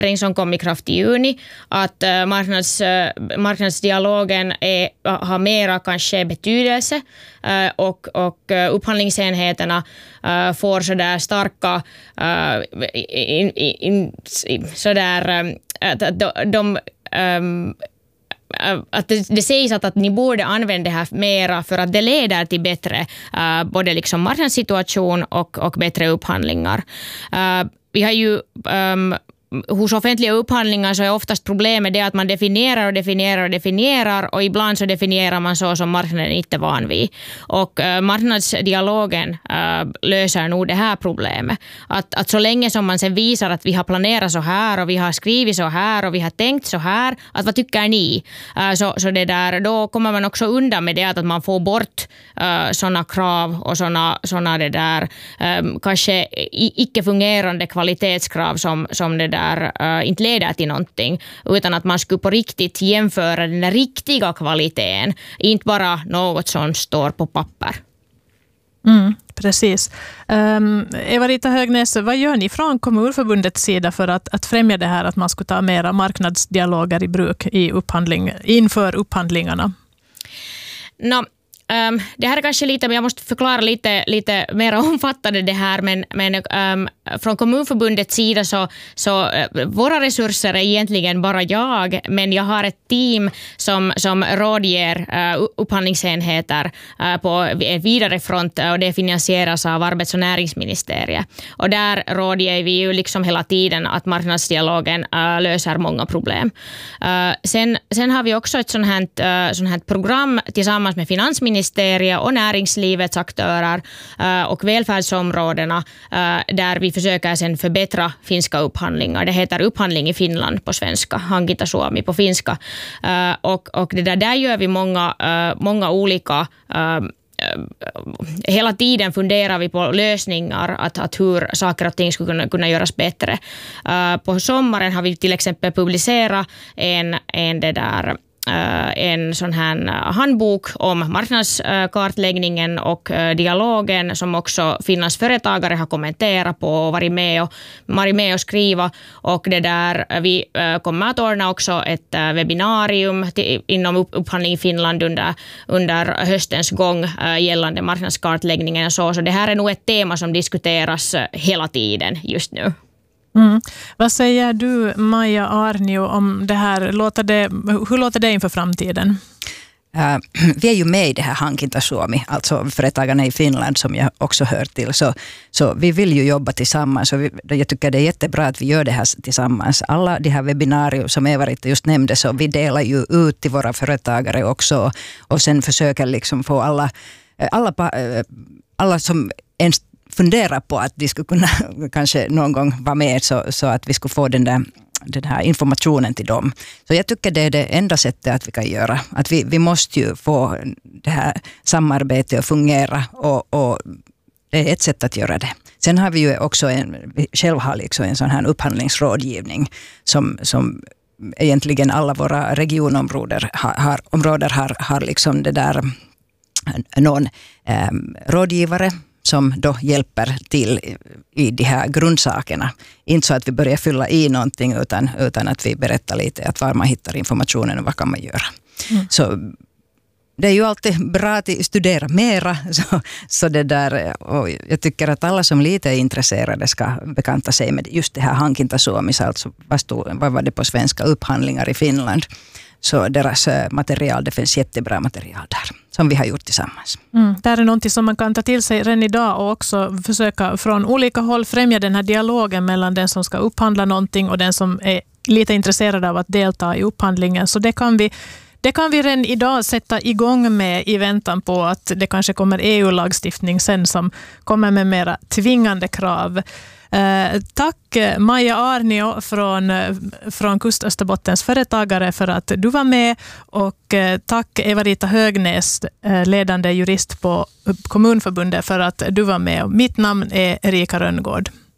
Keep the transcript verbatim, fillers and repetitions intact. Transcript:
som kom i kraft i juni, att uh, marknads, uh, marknadsdialogen är, har mera kanske betydelse uh, och, och uh, upphandlingsenheterna uh, får sådär starka uh, in, in, in, sådär um, att de, de um, att det, det sägs att, att ni borde använda det här mera för att det leder till bättre uh, både liksom marknadssituation och, och bättre upphandlingar. Uh, vi har ju um, hos offentliga upphandlingar så är oftast problemet det att man definierar och definierar och definierar och ibland så definierar man så som marknaden inte är van vid. Och uh, marknadsdialogen uh, löser nog det här problemet. Att, att så länge som man sen visar att vi har planerat så här och vi har skrivit så här och vi har tänkt så här, att vad tycker ni? Uh, så, så det där, då kommer man också undan med det att, att man får bort uh, sådana krav och sådana, sådana det där um, kanske icke-fungerande kvalitetskrav som, som det där Där, uh, inte leder till någonting, utan att man skulle på riktigt jämföra den där riktiga kvaliteten, inte bara något som står på papper. Mm, precis. Um, Eva-Rita Högnäs, vad gör ni från Kommunförbundets sida för att, att främja det här att man ska ta mera marknadsdialoger i bruk i upphandling, inför upphandlingarna? No. Um, det här är kanske lite, men jag måste förklara lite, lite mer omfattande det här, men, men um, från Kommunförbundets sida så, så uh, våra resurser är egentligen bara jag, men jag har ett team som, som rådger uh, upphandlingsenheter uh, på en vidare front och det finansieras av arbets- och näringsministeriet. Och där rådger vi ju liksom hela tiden att marknadsdialogen uh, löser många problem. Uh, sen, sen har vi också ett sånt här, uh, sånt här program tillsammans med finansministeriet och näringslivets aktörer uh, och välfärdsområdena uh, där vi försöker sen förbättra finska upphandlingar. Det heter upphandling i Finland på svenska, Hankinta Suomi på finska. Uh, och och det där, där gör vi många, uh, många olika uh, hela tiden funderar vi på lösningar att, att hur saker och ting skulle kunna, kunna göras bättre. Uh, på sommaren har vi till exempel publicerat en, en det där en sån här handbok om marknadskartläggningen och dialogen som också Finlands företagare har kommenterat på och varit med och, varit med och skriva. Och det där, vi kommer att ordna också ett webbinarium till, inom upphandling i Finland under, under höstens gång gällande marknadskartläggningen och så. Så det här är nog ett tema som diskuteras hela tiden just nu. Mm. Vad säger du, Maja Aarnio, om det här? Låter det, hur låter det inför framtiden? Uh, vi är ju med i det här Hankinta Suomi, alltså företagarna i Finland som jag också hör till. Så, så vi vill ju jobba tillsammans och vi, jag tycker det är jättebra att vi gör det här tillsammans. Alla de här webbinarier som Eva-Rita just nämnde, så vi delar ju ut till våra företagare också och sen försöker liksom få alla, alla, alla som ens fundera på att de skulle kunna kanske någon gång vara med så, så att vi skulle få den där den här informationen till dem. Så jag tycker det är det enda sättet att vi kan göra. Att vi, vi måste ju få det här samarbetet att fungera och, och det är ett sätt att göra det. Sen har vi ju också en, vi själv har liksom en sån här upphandlingsrådgivning som, som egentligen alla våra regionområden har, har, områden har, har liksom det där någon eh, rådgivare som då hjälper till i de här grundsakerna. Inte så att vi börjar fylla i någonting utan, utan att vi berättar lite att var man hittar informationen och vad kan man göra. Mm. Så det är ju alltid bra att studera mera. Så, så det där, och jag tycker att alla som lite är intresserade ska bekanta sig med just det här Hankinta Suomi, alltså vad, stod, vad var det på svenska, upphandlingar i Finland. Så deras material, det finns jättebra material där som vi har gjort tillsammans. Mm, det är någonting som man kan ta till sig redan idag och också försöka från olika håll främja den här dialogen mellan den som ska upphandla någonting och den som är lite intresserad av att delta i upphandlingen. Så det kan vi Det kan vi redan idag sätta igång med i väntan på att det kanske kommer E U-lagstiftning sen som kommer med mera tvingande krav. Eh, tack Maja Aarnio från, från Kust Österbottens företagare för att du var med och eh, tack Eva-Rita Högnäs, eh, ledande jurist på Kommunförbundet för att du var med. Mitt namn är Erika Rönngård.